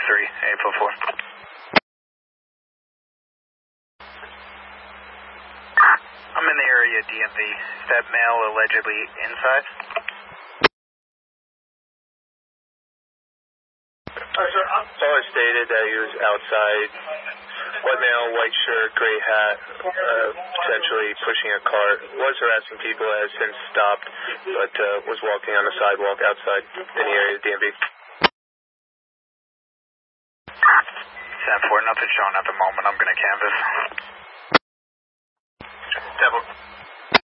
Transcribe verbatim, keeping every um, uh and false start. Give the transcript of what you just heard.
three, eight four four. I'm in the area, D M V. Is that male allegedly inside? Uh, sir, all I stated that he was outside, white male, white shirt, gray hat, uh, potentially pushing a cart, was harassing people, has since stopped, but uh, was walking on the sidewalk outside in the area of D M V. ten four, nothing showing at the moment. I'm going to canvas. Devil.